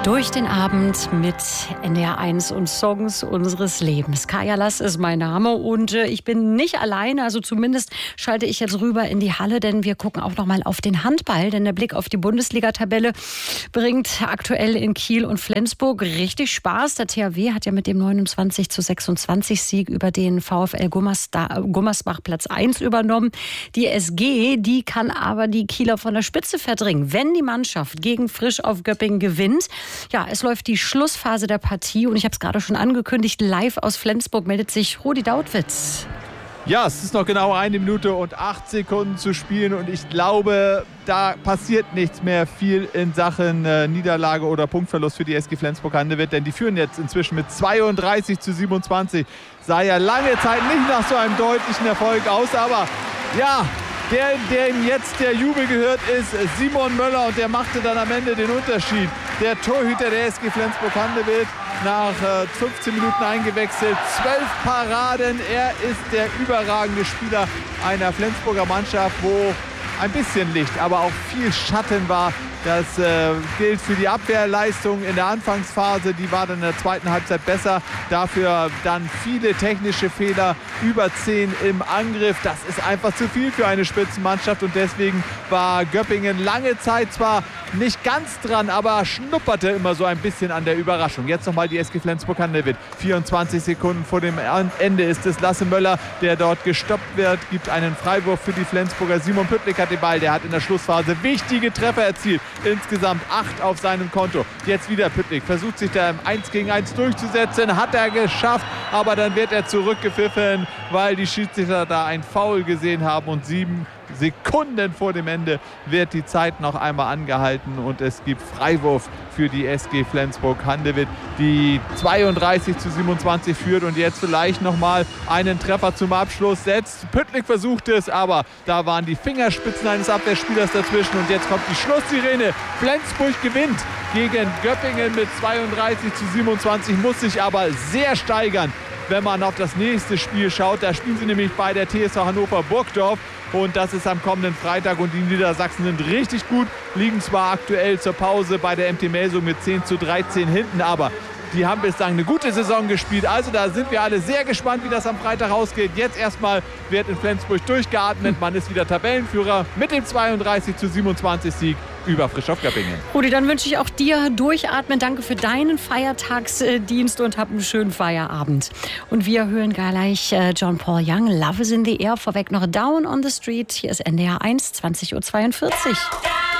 Durch den Abend mit NDR1 und Songs unseres Lebens. Kaya Lass ist mein Name und ich bin nicht alleine, also zumindest schalte ich jetzt rüber in die Halle, denn wir gucken auch noch mal auf den Handball, denn der Blick auf die Bundesliga-Tabelle bringt aktuell in Kiel und Flensburg richtig Spaß. Der THW hat ja mit dem 29:26 Sieg über den VfL Gummersbach Platz 1 übernommen. Die SG, die kann aber die Kieler von der Spitze verdrängen, wenn die Mannschaft gegen Frisch auf Göppingen gewinnt. Ja, es läuft die Schlussphase der Partie und ich habe es gerade schon angekündigt, live aus Flensburg meldet sich Rudi Dautwitz. Ja, es ist noch genau 1 Minute und 8 Sekunden zu spielen und ich glaube, da passiert nichts mehr viel in Sachen Niederlage oder Punktverlust für die SG Flensburg-Handewitt, denn die führen jetzt inzwischen mit 32:27. Sah ja lange Zeit nicht nach so einem deutlichen Erfolg aus, aber ja, dem jetzt der Jubel gehört, ist Simon Möller und der machte dann am Ende den Unterschied. Der Torhüter der SG Flensburg-Handewitt, nach 15 Minuten eingewechselt, 12 Paraden. Er ist der überragende Spieler einer Flensburger Mannschaft, wo ein bisschen Licht, aber auch viel Schatten war. Das gilt für die Abwehrleistung in der Anfangsphase. Die war dann in der zweiten Halbzeit besser. Dafür dann viele technische Fehler, über 10 im Angriff. Das ist einfach zu viel für eine Spitzenmannschaft. Und deswegen war Göppingen lange Zeit zwar nicht ganz dran, aber schnupperte immer so ein bisschen an der Überraschung. Jetzt nochmal die SG Flensburg-Handewitt. 24 Sekunden vor dem Ende ist es Lasse Möller, der dort gestoppt wird. Gibt einen Freiwurf für die Flensburger. Simon Püttlik hat den Ball. Der hat in der Schlussphase wichtige Treffer erzielt. Insgesamt 8 auf seinem Konto. Jetzt wieder Püttlik. Versucht sich da im 1 gegen 1 durchzusetzen. Hat er geschafft. Aber dann wird er zurückgepfiffen, weil die Schiedsrichter da ein Foul gesehen haben. Und 7 Sekunden vor dem Ende wird die Zeit noch einmal angehalten. Und es gibt Freiwurf für die SG Flensburg-Handewitt, die 32:27 führt und jetzt vielleicht nochmal einen Treffer zum Abschluss setzt. Püttlik versuchte es, aber da waren die Fingerspitzen eines Abwehrspielers dazwischen. Und jetzt kommt die Schlusssirene. Flensburg gewinnt gegen Göppingen mit 32:27, muss sich aber sehr steigern, wenn man auf das nächste Spiel schaut. Da spielen sie nämlich bei der TSV Hannover Burgdorf. Und das ist am kommenden Freitag. Und die Niedersachsen sind richtig gut, liegen zwar aktuell zur Pause bei der MT Melsung mit 10:13 hinten, aber die haben bislang eine gute Saison gespielt. Also da sind wir alle sehr gespannt, wie das am Freitag ausgeht. Jetzt erstmal wird in Flensburg durchgeatmet. Man ist wieder Tabellenführer mit dem 32:27 Sieg über Frisch auf Göppingen. Rudi, dann wünsche ich auch dir durchatmen. Danke für deinen Feiertagsdienst und hab einen schönen Feierabend. Und wir hören gleich John Paul Young, Love is in the Air. Vorweg noch Down on the Street. Hier ist NDR 1, 20:42 Uhr.